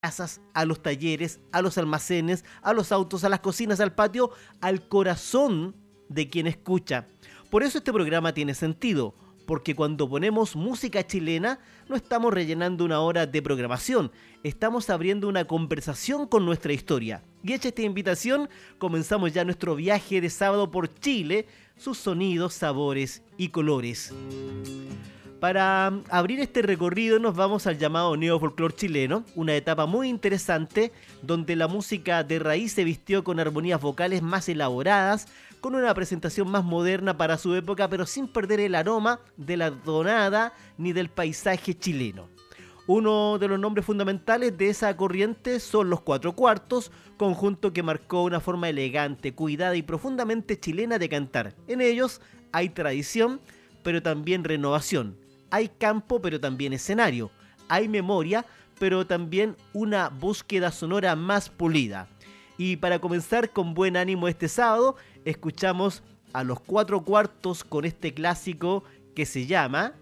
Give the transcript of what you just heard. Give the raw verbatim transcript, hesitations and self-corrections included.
casas, a los talleres, a los almacenes, a los autos, a las cocinas, al patio, al corazón de quien escucha. Por eso este programa tiene sentido, porque cuando ponemos música chilena no estamos rellenando una hora de programación, estamos abriendo una conversación con nuestra historia. Y hecha esta invitación, comenzamos ya nuestro viaje de sábado por Chile, sus sonidos, sabores y colores. Para abrir este recorrido nos vamos al llamado neofolclor chileno, una etapa muy interesante donde la música de raíz se vistió con armonías vocales más elaboradas, con una presentación más moderna para su época, pero sin perder el aroma de la tonada ni del paisaje chileno. Uno de los nombres fundamentales de esa corriente son los Cuatro Cuartos, conjunto que marcó una forma elegante, cuidada y profundamente chilena de cantar. En ellos hay tradición, pero también renovación. Hay campo, pero también escenario. Hay memoria, pero también una búsqueda sonora más pulida. Y para comenzar con buen ánimo este sábado, escuchamos a los Cuatro Cuartos con este clásico que se llama